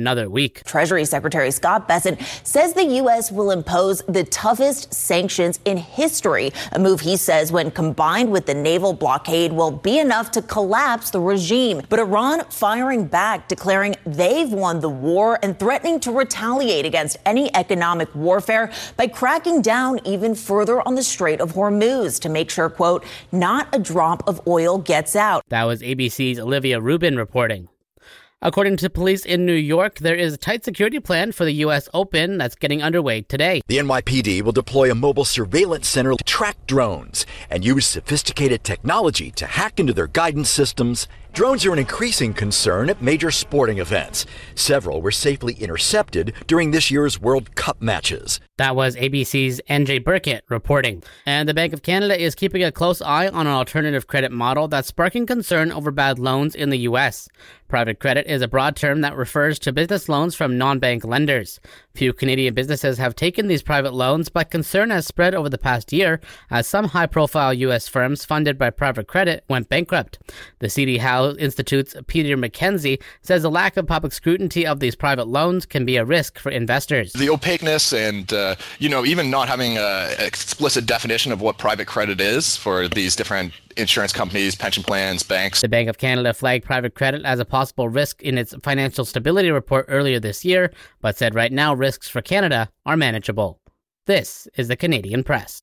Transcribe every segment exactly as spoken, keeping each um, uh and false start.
another week. Treasury Secretary Scott Bessent says the U S will impose the toughest sanctions in history, a move he says when combined with the naval blockade will be enough to collapse the regime. But Iran firing back, declaring they've won the war and threatening to retaliate against any economic warfare by cracking down even further on the Strait of Hormuz to make sure, quote, not a drop of oil gets out. That was A B C's Olivia Rubin reporting. According to police in New York, there is a tight security plan for the U S Open that's getting underway today. The N Y P D will deploy a mobile surveillance center to track drones and use sophisticated technology to hack into their guidance systems. Drones are an increasing concern at major sporting events. Several were safely intercepted during this year's World Cup matches. That was A B C's N J Burkett reporting. And the Bank of Canada is keeping a close eye on an alternative credit model that's sparking concern over bad loans in the U S. Private credit is a broad term that refers to business loans from non-bank lenders. Few Canadian businesses have taken these private loans, but concern has spread over the past year as some high-profile U S firms funded by private credit went bankrupt. The C D Howe Institute's Peter McKenzie says a lack of public scrutiny of these private loans can be a risk for investors. The opaqueness and, uh, you know, even not having an explicit definition of what private credit is for these different insurance companies, pension plans, banks. The Bank of Canada flagged private credit as a possible risk in its financial stability report earlier this year, but said right now risks for Canada are manageable. This is the Canadian Press.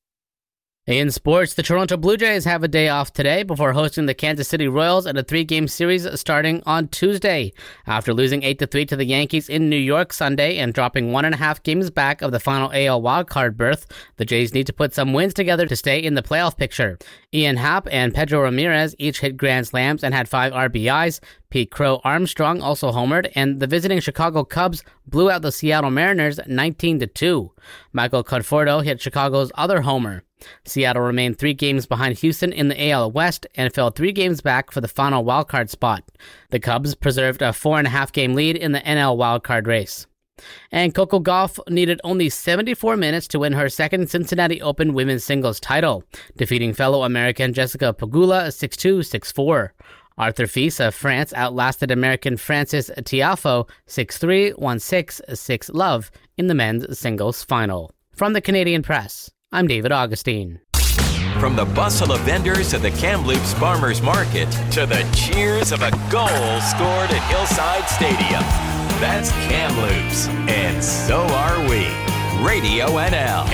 In sports, the Toronto Blue Jays have a day off today before hosting the Kansas City Royals in a three-game series starting on Tuesday. After losing eight to three to the Yankees in New York Sunday and dropping one and a half games back of the final A L wildcard berth, the Jays need to put some wins together to stay in the playoff picture. Ian Happ and Pedro Ramirez each hit grand slams and had five R B Is. Pete Crow Armstrong also homered, and the visiting Chicago Cubs blew out the Seattle Mariners nineteen to two. Michael Conforto hit Chicago's other homer. Seattle remained three games behind Houston in the A L West and fell three games back for the final wildcard spot. The Cubs preserved a four and a half game lead in the N L wildcard race. And Coco Gauff needed only seventy-four minutes to win her second Cincinnati Open women's singles title, defeating fellow American Jessica Pegula six two, six four. Arthur Fils of France outlasted American Francis Tiafoe six three, one six, six love in the men's singles final. From the Canadian Press, I'm David Augustine. From the bustle of vendors to the Kamloops Farmers Market to the cheers of a goal scored at Hillside Stadium. That's Kamloops, and so are we. Radio N L.